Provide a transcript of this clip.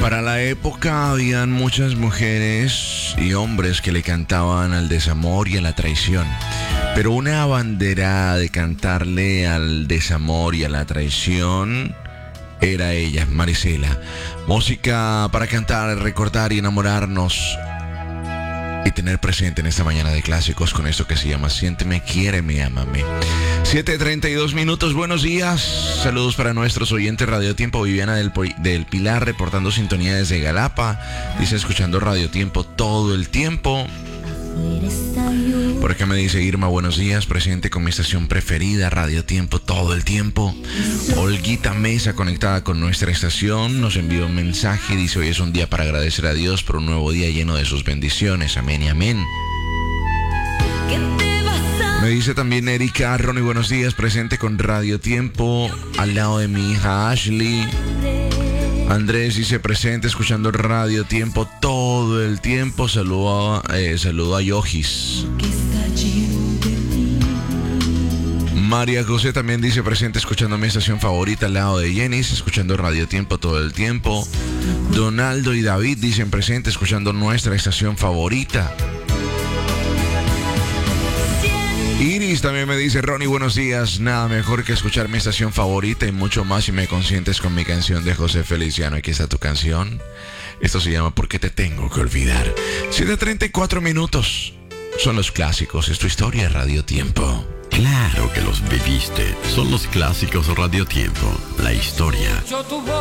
Para la época habían muchas mujeres y hombres que le cantaban al desamor y a la traición. Pero una abanderada de cantarle al desamor y a la traición era ella, Marisela. Música para cantar, recordar y enamorarnos y tener presente en esta mañana de clásicos con esto que se llama Siénteme, Quiéreme, Ámame. 7:32 minutos, buenos días. Saludos para nuestros oyentes. Radio Tiempo, Viviana del Pilar reportando sintonía desde Galapa. Dice escuchando Radio Tiempo todo el tiempo. Por acá me dice Irma, buenos días, presente con mi estación preferida, Radio Tiempo todo el tiempo. Olguita Mesa conectada con nuestra estación, nos envió un mensaje, dice hoy es un día para agradecer a Dios por un nuevo día lleno de sus bendiciones, amén y amén. Me dice también Erika, Ronnie, buenos días, presente con Radio Tiempo, al lado de mi hija Ashley. Andrés dice presente, escuchando Radio Tiempo todo el tiempo. Saludo a Yojis. María José también dice presente, escuchando mi estación favorita al lado de Jenis, escuchando Radio Tiempo todo el tiempo. Donaldo y David dicen presente, escuchando nuestra estación favorita. Iris también me dice, Ronnie, buenos días, nada mejor que escuchar mi estación favorita y mucho más si me consientes con mi canción de José Feliciano. Aquí está tu canción. Esto se llama ¿Por qué te tengo que olvidar? 7:34 minutos. Son los clásicos, es tu historia, Radio Tiempo. Claro que los viviste. Son los clásicos Radio Tiempo. La historia.